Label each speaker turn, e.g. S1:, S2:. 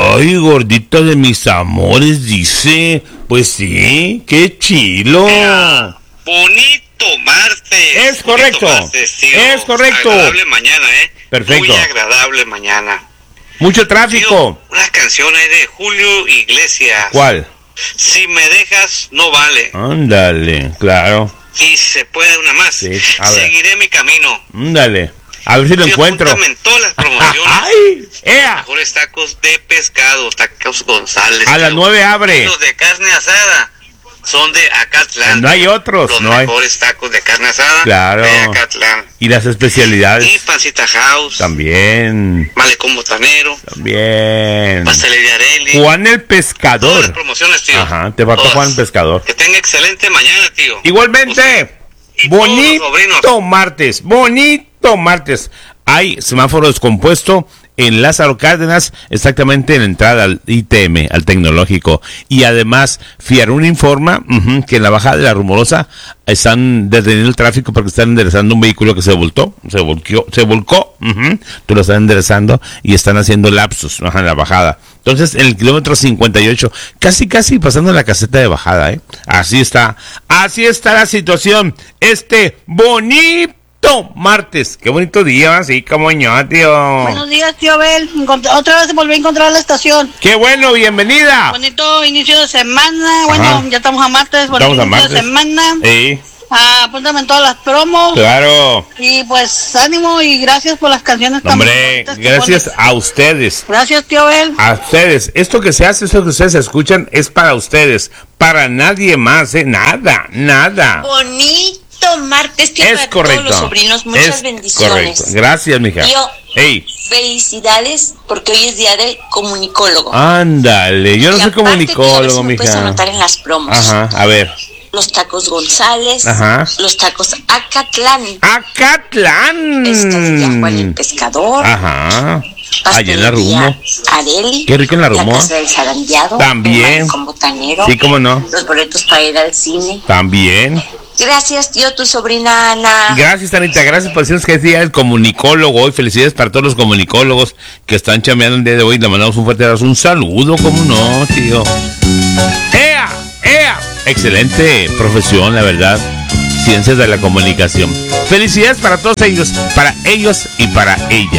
S1: Ay, gordito de mis amores, dice. Pues sí, qué chilo.
S2: Bonito martes.
S1: Es correcto. Es correcto.
S2: Agradable mañana,
S1: Perfecto.
S2: Muy agradable mañana.
S1: Mucho tráfico.
S2: Tío, una canción ahí de Julio Iglesias.
S1: ¿Cuál?
S2: Si me dejas, no vale.
S1: Ándale, claro.
S2: Y se puede una más.
S1: Sí, a ver.
S2: Seguiré mi camino.
S1: Ándale. A ver si lo
S2: Tío,
S1: encuentro.
S2: apúntame en todas las promociones.
S1: ¡Ay! ¡Ea!
S2: Mejores tacos de pescado, tacos González.
S1: A las
S2: tío.
S1: 9 abre.
S2: Los de carne asada son de Acatlán.
S1: No hay otros,
S2: Los
S1: no hay.
S2: mejores tacos de carne asada
S1: Claro.
S2: de Acatlán.
S1: Y las
S2: Y
S1: especialidades.
S2: Pancita House.
S1: También.
S2: Malecón Botanero.
S1: También.
S2: Pastelería Areli.
S1: Juan el
S2: Todas las
S1: Pescador.
S2: promociones, tío.
S1: Ajá, te faltó
S2: Todas.
S1: Juan el Pescador.
S2: Que tenga excelente mañana, tío.
S1: Igualmente.
S2: Y todos los sobrinos.
S1: Bonito martes. Bonito martes. Hay semáforo descompuesto en Lázaro Cárdenas, exactamente en la entrada al ITM, al Tecnológico. Y además, Fiarún informa que en la bajada de la Rumorosa están deteniendo el tráfico porque están enderezando un vehículo que se volcó. Tú lo estás enderezando y están haciendo lapsus en la bajada. Entonces, en el kilómetro 58, casi pasando la caseta de bajada, Así está la situación. Bonito martes, qué bonito día, así como yo, tío.
S3: Buenos días, tío Abel. Otra vez volví a encontrar la estación.
S1: Qué bueno, bienvenida.
S3: Bonito inicio de semana. Bueno,
S1: Ajá.
S3: ya estamos a martes. Bonito
S1: Estamos a
S3: inicio de
S1: martes.
S3: semana.
S1: Sí,
S3: Apúntame en todas las promos.
S1: claro.
S3: Y pues ánimo y gracias por las canciones tan
S1: Hombre,
S3: bonitas que
S1: gracias
S3: pones.
S1: a ustedes.
S3: Gracias, tío Abel.
S1: A ustedes. Esto que se hace, esto que ustedes escuchan, es para ustedes. Para nadie más, nada.
S4: Bonito martes, tío,
S1: Es
S4: para
S1: correcto.
S4: todos los sobrinos. Muchas
S1: Es
S4: bendiciones.
S1: correcto. Gracias, mija.
S4: Tío,
S1: Ey,
S4: felicidades porque hoy es día del comunicólogo.
S1: ándale. Yo no
S4: Y
S1: soy
S4: aparte, tío, a ver
S1: comunicólogo,
S4: si me puedes
S1: mija.
S4: anotar en las promos.
S1: Ajá, a ver.
S4: Los tacos González,
S1: Ajá.
S4: los tacos Acatlán,
S1: ¡Acatlán!
S4: pescadería Juan el Pescador,
S1: Ajá. Allá en la
S4: pastelería
S1: Rumo.
S4: Areli,
S1: Qué rico en la Rumo.
S4: casa del zarandeado,
S1: También.
S4: con botanero,
S1: Sí, cómo no.
S4: los boletos para ir al cine.
S1: También.
S4: Gracias, tío, tu sobrina Ana.
S1: Gracias, Anita. Gracias por decirnos que es día del comunicólogo hoy. Felicidades para todos los comunicólogos que están chameando el día de hoy. Le mandamos un fuerte abrazo. Un saludo, cómo no, tío. ¡Ea! Excelente profesión, la verdad. Ciencias de la comunicación. Felicidades para todos ellos y para ella.